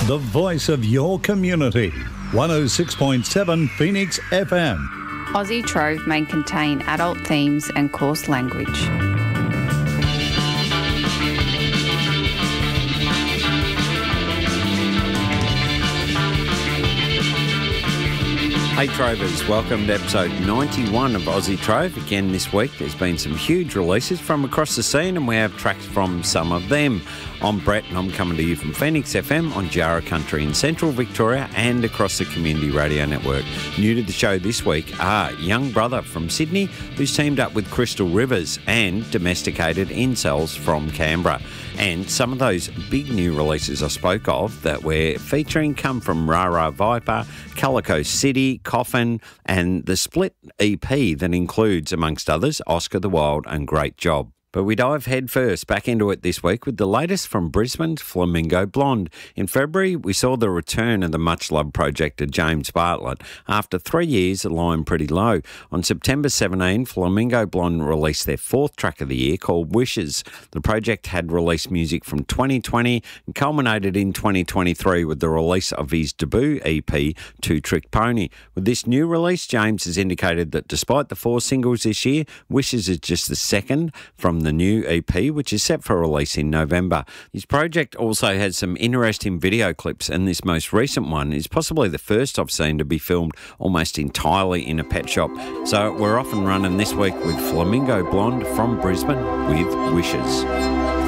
the voice of your community. 106.7 Phoenix FM. Aussie Trove may contain adult themes and coarse language. Hey Trovers, welcome to episode 91 of Aussie Trove. Again this week there's been some huge releases from across the scene and we have tracks from some of them. I'm Brett and I'm coming to you from Phoenix FM on Jarrah Country in Central Victoria and across the Community Radio Network. New to the show this week are Young Brother from Sydney, who's teamed up with Crystal Rivers, and Domesticated Incels from Canberra. And some of those big new releases I spoke of that we're featuring come from Rara Viper, Calico City, Coffin, and the Split EP that includes, amongst others, Oscar the Wild and Great Job. But we dive head first back into it this week with the latest from Brisbane's Flamingo Blonde. In February, we saw the return of the much-loved project of James Bartlett after 3 years lying pretty low. On September 17, Flamingo Blonde released their fourth track of the year called Wishes. The project had released music from 2020 and culminated in 2023 with the release of his debut EP, Two Trick Pony. With this new release, James has indicated that despite the 4 singles this year, Wishes is just the second from the new EP, which is set for release in November. His project also has some interesting video clips, and this most recent one is possibly the first I've seen to be filmed almost entirely in a pet shop. So we're off and running this week with Flamingo Blonde from Brisbane with Wishes.